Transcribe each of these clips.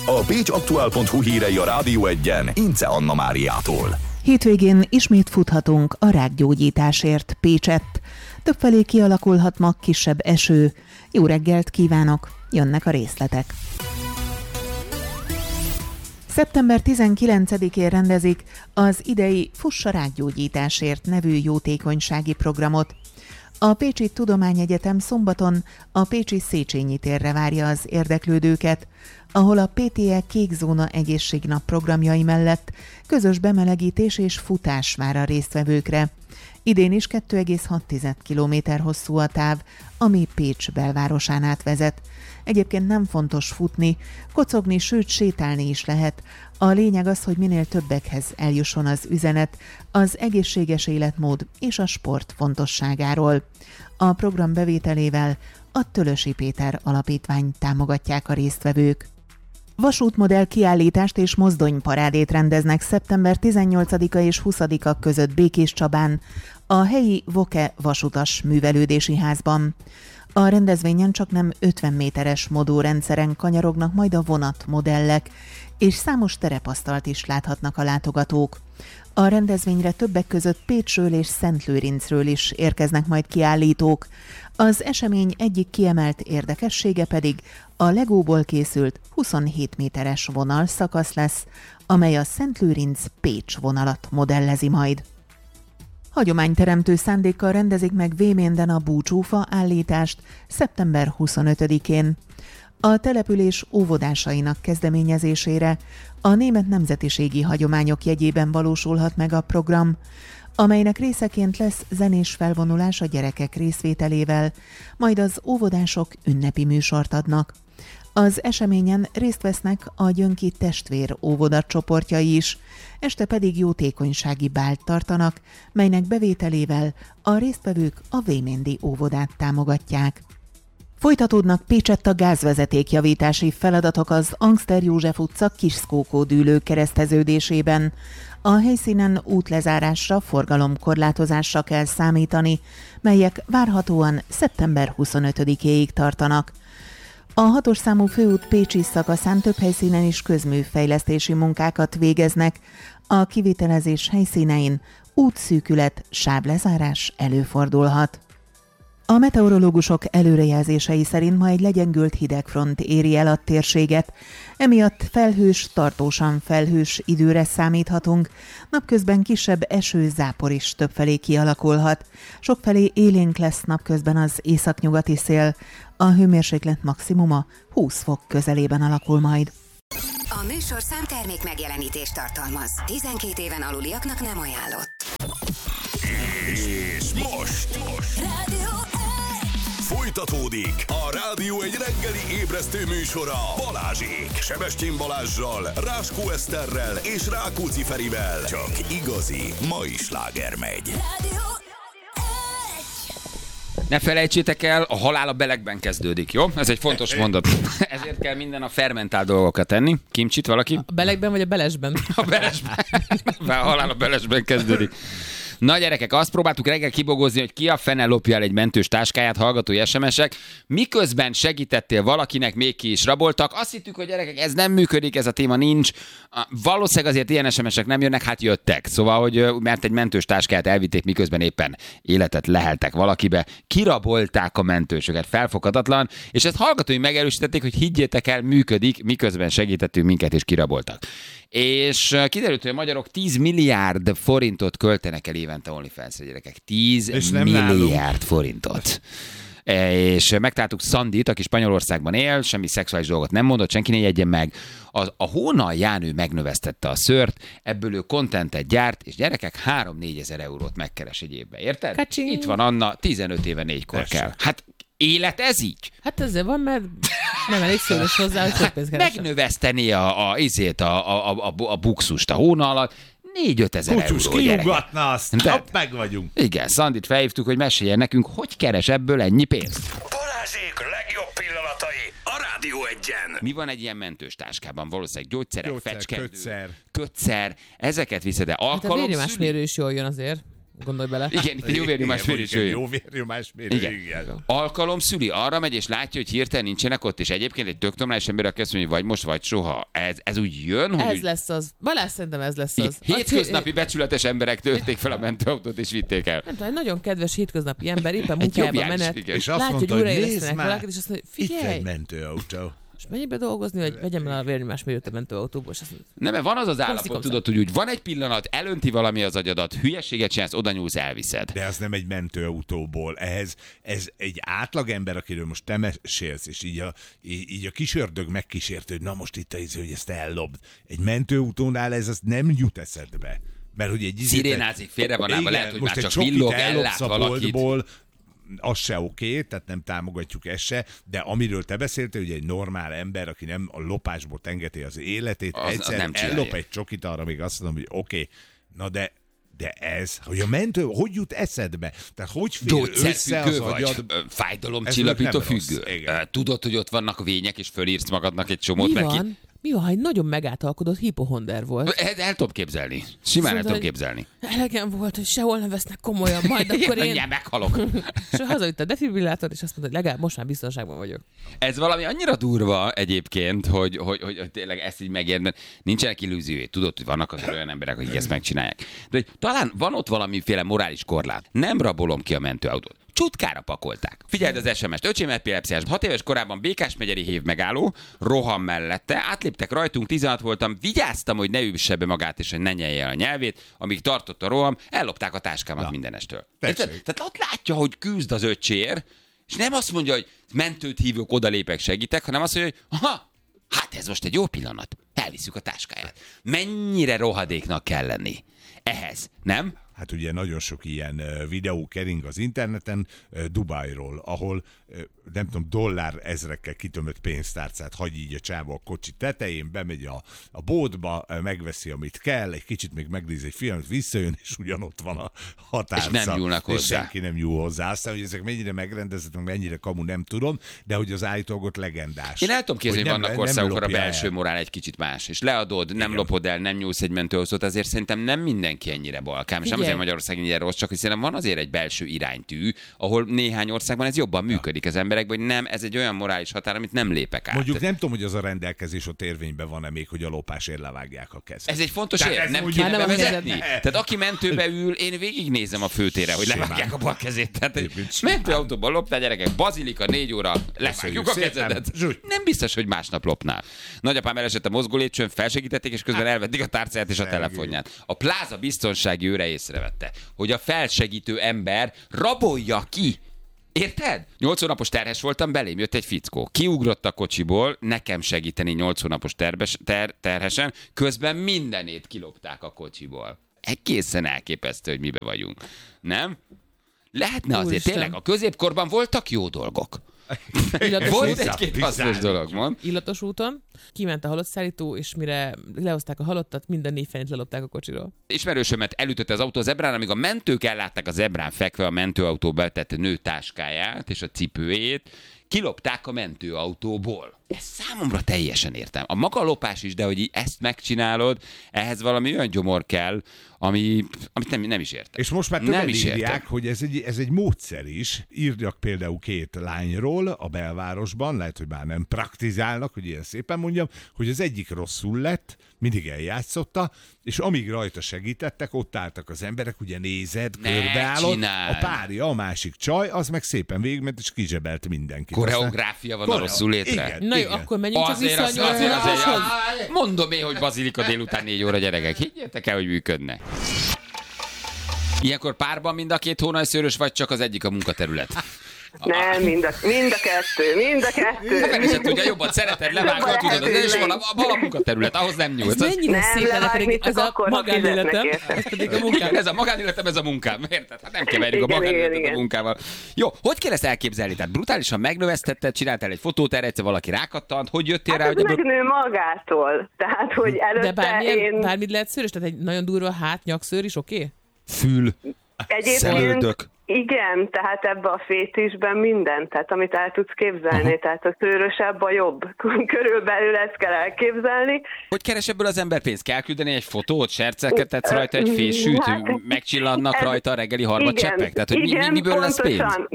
A pécsaktuál.hu hírei a Rádió Egyen Ince Anna Máriától. Hétvégén ismét futhatunk a rákgyógyításért Pécsett. Többfelé kialakulhat ma kisebb eső. Jó reggelt kívánok! Jönnek a részletek. Szeptember 19-én rendezik az idei Fuss a rákgyógyításért nevű jótékonysági programot. A Pécsi Tudományegyetem szombaton a pécsi Széchenyi térre várja az érdeklődőket, ahol a PTE Kék Zóna egészségnap programjai mellett közös bemelegítés és futás vár a résztvevőkre. Idén is 2,6 km hosszú a táv, ami Pécs belvárosán át vezet. Egyébként nem fontos futni, kocogni, sőt sétálni is lehet. A lényeg az, hogy minél többekhez eljusson az üzenet az egészséges életmód és a sport fontosságáról. A program bevételével a Tölösi Péter Alapítvány támogatják a résztvevők. Vasútmodell kiállítást és mozdonyparádét rendeznek szeptember 18-a és 20-a között Békéscsabán, a helyi Voke vasutas művelődési házban. A rendezvényen csaknem 50 méteres modórendszeren kanyarognak majd a vonatmodellek, és számos terepasztalt is láthatnak a látogatók. A rendezvényre többek között Pécsről és Szentlőrincről is érkeznek majd kiállítók. Az esemény egyik kiemelt érdekessége pedig a legóból készült 27 méteres vonalszakasz lesz, amely a Szentlőrinc-Pécs vonalat modellezi majd. Hagyományteremtő szándékkal rendezik meg Véménden a búcsúfa állítást szeptember 25-én. A település óvodásainak kezdeményezésére a német nemzetiségi hagyományok jegyében valósulhat meg a program, amelynek részeként lesz zenés felvonulás a gyerekek részvételével, majd az óvodások ünnepi műsort adnak. Az eseményen részt vesznek a Gyönki testvér óvoda csoportjai is, este pedig jótékonysági bált tartanak, melynek bevételével a résztvevők a Véméndi óvodát támogatják. Folytatódnak Pécsett a gázvezetékjavítási feladatok az Angster József utca Kiszkókó dűlő kereszteződésében. A helyszínen útlezárásra, forgalomkorlátozásra kell számítani, melyek várhatóan szeptember 25-éig tartanak. A 6-os számú főút pécsi szakaszán több helyszínen is közműfejlesztési munkákat végeznek. A kivitelezés helyszínein útszűkület, sávlezárás előfordulhat. A meteorológusok előrejelzései szerint ma egy legyengült hidegfront éri el a térséget, emiatt felhős, tartósan felhős időre számíthatunk, napközben kisebb eső-zápor is többfelé kialakulhat. Sokfelé élénk lesz napközben az északnyugati szél, a hőmérséklet maximuma 20 fok közelében alakul majd. A műsorszám termék megjelenítést tartalmaz. 12 éven aluliaknak nem ajánlott. És most folytatódik a Rádió egy reggeli ébresztő műsora Balázsék, Sebestyén Balázssal, Ráskó Eszterrel és Rákóczi Ferivel. Csak igazi mai sláger megy. Ne felejtsétek el, a halál a belegben kezdődik, jó? Ez egy fontos mondat. Ezért kell minden a fermentált dolgokat tenni. Kimcsit valaki? A belegben vagy a belesben? A belesben. A halál a belesben kezdődik. Na gyerekek, azt próbáltuk reggel kibogozni, hogy ki a fene lopja el egy mentős táskáját, hallgatói SMS-ek, miközben segítettél valakinek, még ki is raboltak. Azt hittük, hogy gyerekek, ez nem működik, ez a téma nincs. Valószínűleg azért ilyen SMS-ek nem jönnek, hát jöttek. Szóval, hogy mert egy mentős táskáját elvitték, miközben éppen életet leheltek valakibe, kirabolták a mentősöket, felfoghatatlan, és ezt hallgatói megerősítették, hogy higgyétek el, működik, miközben segítettünk minket, és kiraboltak. És kiderült, hogy a magyarok 10 milliárd forintot költenek el évente OnlyFans-re, gyerekek. 10 milliárd forintot. És megtaláltuk Szandit, aki Spanyolországban él, semmi szexuális dolgot nem mondott, senki ne jegyen meg. A Hónal Jánő megnövesztette a szőrt, ebből ő kontentet gyárt, és gyerekek 3-4 ezer eurót megkeres egy évben, érted? Kacsing. Itt van Anna, 15 éve 4-kor kell. Hát élet ez így? Hát ezzel van, mert nem elég szőrös hozzá, hogy több pénzt keresem. Megnöveszteni a bukszust a Hóna alatt, 4-5 ezer euró. Kucsus kiugatna azt, hopp, meg vagyunk. Igen, Szandit felhívtuk, hogy meséljen nekünk, hogy keres ebből ennyi pénzt. Balázsék legjobb pillanatai a Rádió Egyen. Mi van egy ilyen mentős táskában? Valószínűleg gyógyszerek, Gyógyszer, fecskendő, kötszer. ezeket viszed, de Hát a alkalomszüli? vérnyomásmérő is jól jön azért. gondolj bele. Igen, itt jó vérnyomásmérés. Jó vérnyomásmérés, igen. Alkalom szüli arra megy, és látja, hogy hirtelen nincsenek ott, és egyébként egy tök normális ember, aki azt mondja, hogy vagy most, vagy soha. Ez úgy jön, hogy... Ez lesz az. Balázs, szerintem ez lesz az. Hétköznapi becsületes emberek tölték fel a mentőautót, és vitték el. Nem tudom, egy nagyon kedves hétköznapi ember éppen munkájában menet. És azt látja, mondta, hogy hogy nézd újraélesztenek már, valakit, és azt mondja, itt figyelj, egy mentőautó. és menjél be dolgozni, hogy vegyem el a vérnyomásmérőt a mentőautóból. És azt mondja, Nem, mert van az állapot, Klasszikum tudod, hogy úgy van egy pillanat, elönti valami az agyadat, hülyeséget csinálsz, oda nyúlsz, elviszed. De az nem egy mentőautóból. Ez egy átlagember, akiről most te mesélsz, és így a kis ördög megkísért, hogy na most itt hogy ezt ellopd. Egy mentőautónál ez nem jut eszedbe. Mert hogy egy szirénázik, félre van állva, lehet, hogy most már egy csak villog, ellopsz ellát a valakit. boltból, az se oké, tehát nem támogatjuk ezt se, de amiről te beszéltél, hogy egy normál ember, aki nem a lopásból tengeti az életét, Az egyszer nem csinálja. ellop egy csokit, arra még azt mondom, hogy oké, na de ez, hogy a mentő, hogy jut eszedbe? Tehát hogy fér össze az Gyógyszerfüggő vagy, agyad? fájdalomcsillapító Ez nem rossz, függő. igen. Tudod, hogy ott vannak vények, és fölírsz magadnak egy csomót, mi mert ki... van? Mi van, ha egy nagyon megátalkodott hipohonder volt? El tudom képzelni. Simán el Mondta, tudom hogy képzelni. Elegem volt, hogy sehol nem vesznek komolyan, majd akkor én... Mindjárt meghalok. És hazavitt a defibrillátort, és azt mondta, hogy legalább most már biztonságban vagyok. Ez valami annyira durva egyébként, hogy tényleg ezt így megérni. Nincsenek illúziói. Tudod, hogy vannak azért olyan emberek, akik ezt megcsinálják. De hogy talán van ott valamiféle morális korlát. Nem rabolom ki a mentőautót. Csutkára pakolták. Figyeld az SMS-t, öcsém epilepsziás, 6 éves korában Békás-megyeri hév megálló, roham mellette, átléptek rajtunk, 16 voltam, vigyáztam, hogy ne üsse be magát, és hogy ne nyelje el a nyelvét, amíg tartott a roham, ellopták a táskámat mindenestől. Tehát ott látja, hogy küzd az öcsér, és nem azt mondja, hogy mentőt hívok, odalépek, segítek, hanem azt mondja, hogy aha, hát ez most egy jó pillanat, elviszük a táskáját. Mennyire rohadéknak kell lenni ehhez, nem? Hát ugye nagyon sok ilyen videó kering az interneten Dubájról, ahol nem tudom, dollár ezrekkel kitömött pénztárcát hagy így a csáva a kocsi tetején, bemegy a boltba, megveszi, amit kell, egy kicsit még megnéz egy filmet, visszajön, és ugyanott van a határca. És nem nyúlnak hozzá. És senki nem nyúl hozzá. Aztán, hogy ezek mennyire megrendezett, mennyire kamu, nem tudom, de hogy az állítólag ott legendás. Én el tudom képzelni, hogy vannak országok, ahol a lopja belső el. morál egy kicsit más, és leadod, nem lopod el, nem nyúlsz egy mentőautót, azért szerintem nem mindenki ennyire balkám, és nem azért Magyarország ennyire rossz, csak hogy szerintem van azért egy belső iránytű, ahol néhány országban ez jobban működik az emberekben, hogy nem, ez egy olyan morális határ, amit nem lépek át. Mondjuk nem tudom, hogy az a rendelkezés ott érvényben van-e még, hogy a lopásért levágják a kezet. Ez egy fontos Tehát ér, ez nem mondjuk kéne nem bevezetni? a Tehát aki mentőbe ül, én végignézem a főtére, hogy Simán. levágják a bal kezét. Tehát egy Egyébként simán. mentőautóban loptál, gyerekek, bazilika 4 óra, levágjuk a szépen. kezedet. Zsúgy. Nem biztos, hogy másnap lopnál. Nagyapám elesett a mozgó lépcsőn, felsegítették, és közben elvették a tárcáját és a telefonját. A pláza biztonsági őre észrevette, hogy a felsegítő ember rabolja ki. Érted? 8 hónapos terhes voltam, belém jött egy fickó. Kiugrott a kocsiból, nekem segíteni 8 hónapos terhesen, közben mindenét kilopták a kocsiból. Egészen elképesztő, hogy mibe vagyunk. Nem? Lehetne azért, Úristen. tényleg, a középkorban voltak jó dolgok. Illatos Volt úton, egy-két hasznos dolog, mond. illatos úton, kiment a halottszállító, és mire lehozták a halottat, minden 4 fenyt lelopták a kocsiról. Ismerősömet elütötte az autó a zebrán, amíg a mentők ellátták a zebrán fekve a mentőautó betett nő táskáját és a cipőjét, kilopták a mentőautóból. Ez számomra teljesen értem. A maga lopás is, de hogy ezt megcsinálod, ehhez valami olyan gyomor kell, amit nem is értem. És most már Nem többen is értem. írják, hogy ez egy módszer is. Írjak például 2 lányról a belvárosban, lehet, hogy már nem praktizálnak, hogy ilyen szépen mondjam, hogy az egyik rosszul lett, mindig eljátszotta, és amíg rajta segítettek, ott álltak az emberek, ugye nézed, Ne körbeállott, csináld! a párja, a másik csaj, az meg szépen végigment, és kizsebelt mindenkit. Koreográfia van a rosszul létre. Igen, Na jó, igen. akkor menjünk csak vissza a Azért, nyolcadikoshoz. mondom én, hogy bazilika délután 4 óra, gyerekek. Higgyétek el, hogy működnek. Ilyenkor párban mind a 2 hónajszőrös, vagy csak az egyik a munkaterület? Nem, mind a kettő. Fene se tudja, jobban szereted levágni, tudod, ez is val a munkaterület, ahhoz nem Ez nyúlsz. mennyire Nem, szép lenne, levágni pedig csak ez a akkor, ha magánéletem, fizetnek érte. ez pedig a munkám. Ez a magánéletem, ez a munkám. Érted? Hát nem keverjük a Igen, magánéletet igen, a munkával. Jó, hogy kell ezt elképzelni? Tehát brutálisan megnövesztetted, csináltál egy fotót, erre egyszer valaki rákattant, hogy jöttél rá, Hát hogy ez megnő magától. Tehát, hogy előtte De bármit lehet szőrös? Tehát egy nagyon durva hátnyakszőr is oké? fül, egyébként szemöldök. Igen, tehát ebbe a fétisben minden, tehát amit el tudsz képzelni, tehát a szőrösebb a jobb. Körülbelül ezt kell elképzelni. Hogy keres ebből az ember pénzt? Kell küldeni egy fotót, serceket, tetsz rajta egy fésűt, megcsillannak rajta a reggeli harmadcseppek? Tehát, hogy miből lesz pénz? Pontosan,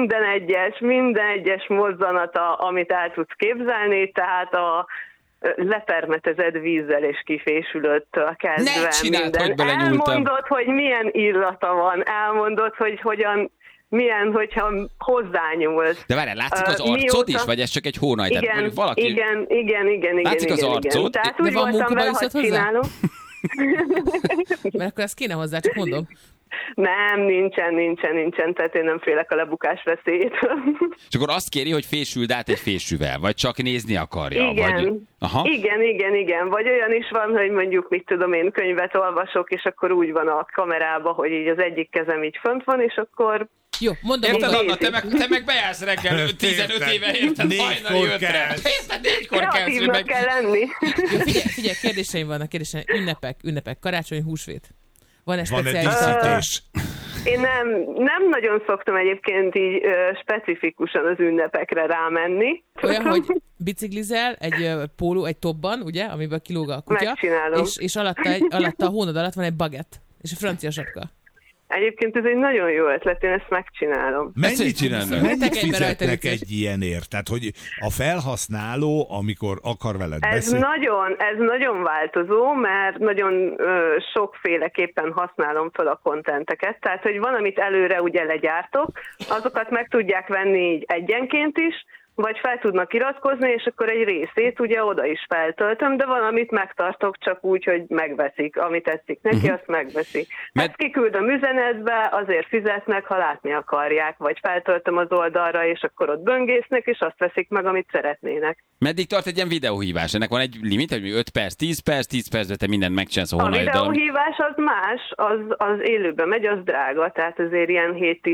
minden egyes mozzanata, amit el tudsz képzelni, tehát a lepermetezett vízzel és kifésülőttől kezdve Ne csináld, minden. hogy belenyúltam. Elmondod, hogy milyen illata van, elmondod, hogy hogyan, milyen, hogyha hozzányúlsz. De várjál, látszik az arcod is, vagy ez csak egy hónaj? Igen, Tehát, valaki... igen. Látszik az arcod? Tehát De úgy van voltam munkaban vele, viszont hogy hozzá? csinálom. Mert akkor ezt kéne hozzá, csak mondom. Nem, nincsen, tehát én nem félek a lebukás veszélyétől. És akkor azt kéri, hogy fésüld át egy fésűvel, vagy csak nézni akarja? Igen. Vagy... Aha. Igen. Vagy olyan is van, hogy mondjuk, mit tudom én, könyvet olvasok, és akkor úgy van a kamerában, hogy így az egyik kezem így fönt van, és akkor... Jó, mondom. Érted, mondom. Anna, te meg bejársz reggel 15 éve, érted? Hajnali 5-re. Érted, 4-kor kelsz, Kreatívnak kell lenni. Jó, figyelj, kérdéseim vannak, ünnepek, karácsony, húsvét. Van egy Van egy speciális díszítés. Én nem nagyon szoktam egyébként így specifikusan az ünnepekre rámenni. olyan, hogy biciklizel egy póló, egy topban, ugye, amiből kilóg a kutya, Megcsinálom. és alatta a hónad alatt van egy bagett, és a francia sapka. Egyébként ez egy nagyon jó ötlet, én ezt megcsinálom. Mennyit Mentek egybe rajta fizetnek vicces. egy ilyenért? Tehát, hogy a felhasználó, amikor akar veled Ez beszélni... nagyon változó, mert nagyon sokféleképpen használom fel a kontenteket. Tehát, hogy van, amit előre ugye legyártok, azokat meg tudják venni így egyenként is, vagy fel tudnak iratkozni, és akkor egy részét ugye oda is feltöltöm, de valamit megtartok csak úgy, hogy megveszik. Amit tetszik neki, azt megveszi. Ezt kiküldöm üzenetbe, azért fizetnek, ha látni akarják, vagy feltöltöm az oldalra, és akkor ott böngésznek, és azt veszik meg, amit szeretnének. Meddig tart egy ilyen videóhívás? Ennek van egy limit, hogy 5 perc, 10 percre te mindent megcsinálsz a A honlapodon. videóhívás az más, az élőben megy, az drága, tehát azért ilyen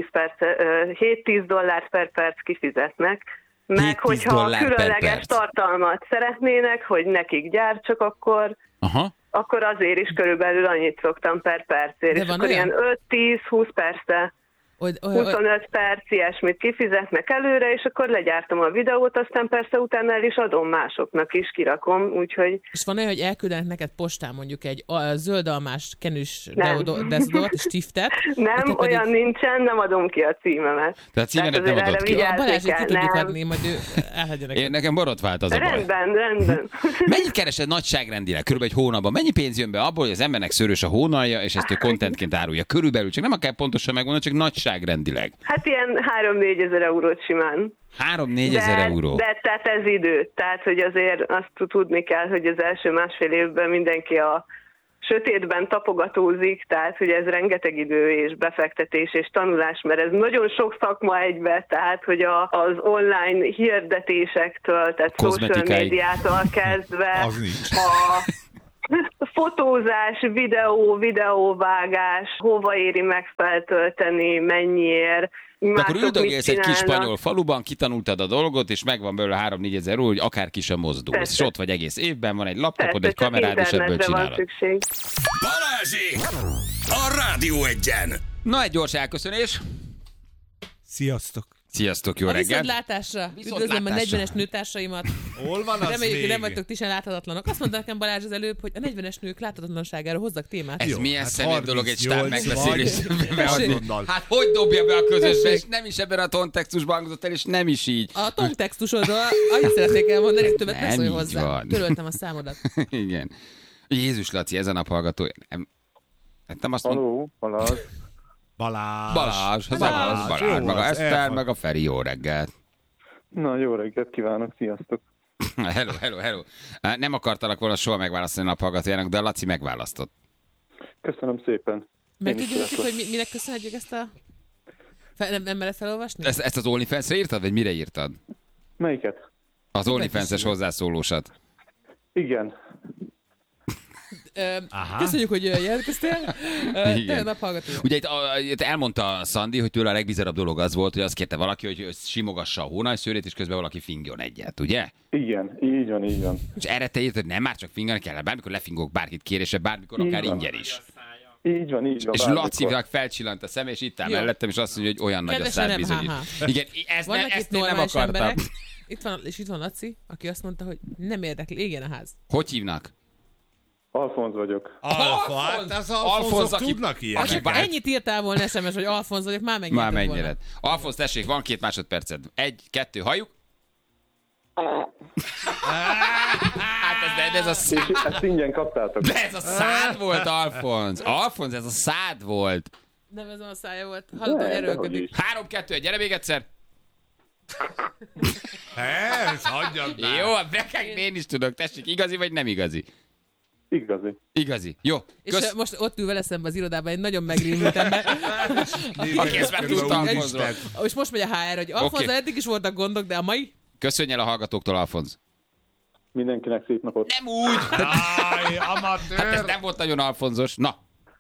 7-10 dollárt per perc kifizetnek. Meg hogyha különleges tartalmat szeretnének, hogy nekik gyártsak, akkor azért is körülbelül annyit szoktam per percért. És akkor ilyen 5-10-20 percre, 25 perc ilyesmit kifizetnek előre, és akkor legyártom a videót, aztán persze utána el is adom másoknak is, kirakom, úgyhogy... És van olyan, hogy elküldenek neked postán mondjuk egy zöldalmás kenűs deodort, stiftet. Nem, olyan nincsen, nem adom ki a címemet. Tehát címenet nem adod ki. A Balázsét ki tudjuk adni, majd ő elhagyja neked. Nekem borotvált az a baj. Rendben. Mennyit keresed nagyságrendileg? Körülbelül egy hónapban. Mennyi pénz jön be abból, hogy az embernek szőrös a hónalja, és ezt ő contentként árulja? Körülbelül, csak nem akár pontosan megmondani, csak nagyságrendileg. Hát ilyen 3-4 ezer eurót simán. 3-4 ezer euró. De tehát ez idő. Tehát, hogy azért azt tudni kell, hogy az első másfél évben mindenki a sötétben tapogatózik, tehát, hogy ez rengeteg idő és befektetés és tanulás, mert ez nagyon sok szakma egybe, tehát, hogy az online hirdetésektől, tehát social médiától kezdve a fotózás, videóvágás, hova éri meg feltölteni, mennyiért, de akkor üldögélsz egy kis spanyol faluban, kitanultad a dolgot, és megvan belőle 3-4 ezer euró, hogy akárki sem mozdul. És ott vagy egész évben, van egy laptopod, egy kamerád, és ebből csinálod. Balázsék! A Rádió Egyen! Na, egy gyors elköszönés. Sziasztok! Sziasztok, jó reggelt! Viszontlátásra! Üdvözlöm a 40-es nőtársaimat! Hol van az reméljük, hogy nem vagytok ti sem láthatatlanok. Azt mondta nekem Balázs az előbb, hogy a 40-es nők láthatatlanságára hozzak témát. Ez milyen szemét dolog egy stáb megbeszélés. Hát hogy dobja be a közösbe, és nem is ebben a kontextusban hangzott el, és nem is így. A kontextusodról annyit szeretnék elmondani, hogy többet ne szólj hozzá. Töröltem a számodat. Igen. Jézus Laci, ez a nap hallgató. Nem azt mondom. Balázs, maga Eszter, meg a Feri, jó reggelt. Na, jó reggelt kívánok, sziasztok. Hello. Nem akartalak volna soha megválasztani a naphallgatójának, de a Laci megválasztott. Köszönöm szépen. Meg tudjuk, hogy minek köszönhetjük ezt a... Nem mered felolvasni? Ezt az OnlyFans-re írtad, vagy mire írtad? Melyiket? Az OnlyFans-es hozzászólósat. Igen. Köszönjük, hogy jelentkeztél. Te naphallgató. Ugye itt elmondta Szandi, hogy tőle a legbizarabb dolog az volt, hogy azt kérte valaki, hogy simogassa a hónajszőrét, és közben valaki fingjon egyet, ugye? Igen, így van. És erre te írtad, hogy nem már csak fingani kell, bármikor lefingok bárkit kérése, bármikor akár ingyen is. Így van. És bármikor. Lacinak felcsillant a szem, és itt áll Jó. mellettem, és azt mondja, hogy olyan nagy a Kedvesen szád nem, bizony. ha-ha. Igen, ezt Vannak itt én nem normális akartam. emberek. Itt van Laci, aki azt mondta, hogy nem érdekli, égjen a ház. Hogy hívnak? Alfonz vagyok. Hát az Alfonzok tudnak Aki ilyeneket. ennyit írtál volna SMS, hogy Alfonz vagyok, már megnyertem Már volna. megnyered. Alfonz, tessék, van 2 másodperced. 1, 2, halljuk. Hát ez a És szád. ezt ingyen kaptátok. De ez a szád volt, Alfonz. Alfonz, ez a szád volt. Nem ez a szája volt. Hallod, hogy dehogy erőlködik. is. 3, 2, 1, gyere még egyszer. Ez, hagyjad már. Jó, a bekek én is tudok. Tessék, igazi vagy nem igazi? Igazi. Igazi. Jó. És most ott ül vele szembe az irodában egy nagyon megrémült ember. Aki ezt már tudta Alfonzról. És most megy a HR, hogy Alfonz, Oké. eddig is voltak gondok, de a mai? Köszönj el a hallgatóktól, Alfonz. Mindenkinek szép napot. Nem úgy. Áj, Hát ez amatőr. nem volt nagyon alfonzos. Na.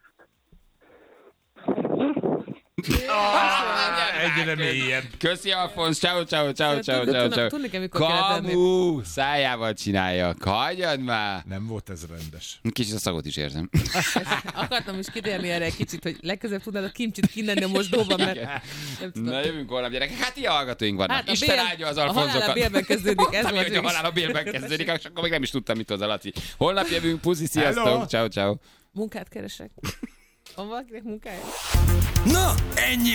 Egyre mélyebb. Köszi, Alfonz. Ciao. Tudni kell, mikor kell tenni. Kamu, szájával csinálja. Hagyjad már. Nem volt ez rendes. Kicsit a szagot is érzem. Akartam is kitérni erre egy kicsit, hogy legközelebb tudnád a kimcsit kinenni a mosdóban, mert nem tudom. Na, jövünk holnap, gyerekek. Hát ilyen hallgatóink vannak. Hát Isten áldja az Alfonzokat. A halál a bélben kezdődik, ez Mondtam, volt hogy a halál a bélben kezdődik, és akkor még nem is tudtam, mit hoz a Laci. Holnap jövünk, puszi, sziasztok. Hello. Ciao. Munkát keresek. Van valakinek munkája? Na, ennyi